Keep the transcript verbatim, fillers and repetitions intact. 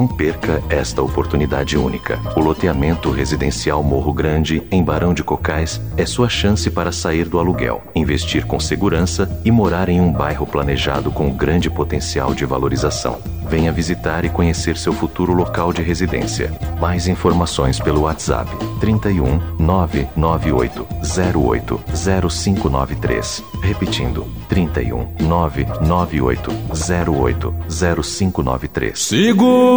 Não perca esta oportunidade única. O loteamento residencial Morro Grande, em Barão de Cocais, é sua chance para sair do aluguel, investir com segurança e morar em um bairro planejado com grande potencial de valorização. Venha visitar e conhecer seu futuro local de residência. Mais informações pelo WhatsApp trinta e um, nove nove oito, zero oito, zero cinco nove três. Repetindo, trinta e um, nove nove oito, zero oito, zero cinco nove três. Sigo!